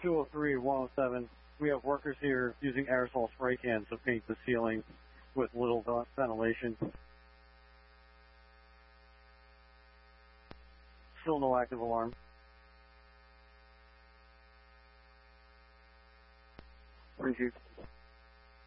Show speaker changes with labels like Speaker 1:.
Speaker 1: 203-107. We have workers here using aerosol spray cans to paint the ceiling with little ventilation. Still no active alarm. Thank you.